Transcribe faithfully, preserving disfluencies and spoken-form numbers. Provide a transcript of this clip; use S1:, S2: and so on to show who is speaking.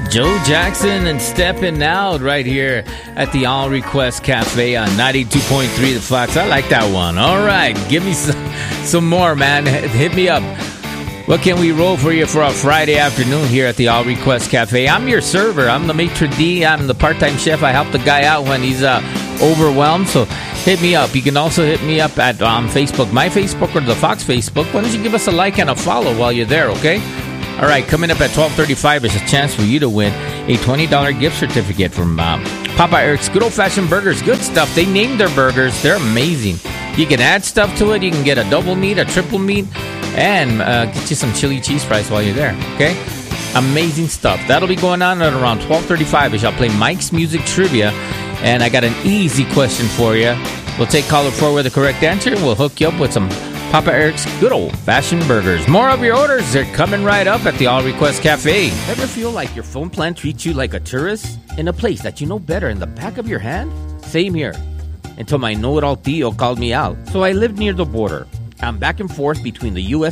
S1: Joe Jackson and Steppin' Out right here at the All Request Cafe on ninety-two point three The Flats. I like that one. All right, give me some, some more, man. Hit me up. What can we roll for you for a Friday afternoon here at the All Request Cafe? I'm your server. I'm the maitre d'. I'm the part-time chef. I help the guy out when he's uh, overwhelmed. So hit me up. You can also hit me up at um, Facebook, my Facebook or the Fox Facebook. Why don't you give us a like and a follow while you're there, okay? All right, coming up at twelve thirty-five is a chance for you to win a twenty dollars gift certificate from uh, Papa Eric's Good Old Fashioned Burgers. Good stuff. They named their burgers. They're amazing. You can add stuff to it. You can get a double meat, a triple meat, and uh, get you some chili cheese fries while you're there, okay? Amazing stuff. That'll be going on at around twelve thirty-five as I'll play Mike's Music Trivia, and I got an easy question for you. We'll take caller four with the correct answer, and we'll hook you up with some Papa Eric's Good Old Fashioned Burgers. More of your orders, they're coming right up at the All Request Cafe. Ever feel like your phone plan treats you like a tourist in a place that you know better in the back of your hand? Same here. Until my know-it-all Tio called me out. So I lived near the border. I'm back and forth between the U S